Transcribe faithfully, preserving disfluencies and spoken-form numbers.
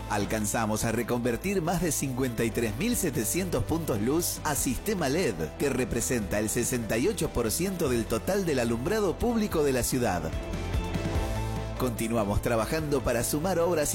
Alcanzamos a reconvertir más de cincuenta y tres mil setecientos puntos luz a sistema L E D, que representa el sesenta y ocho por ciento del total del alumbrado público de la ciudad. Continuamos trabajando para sumar obras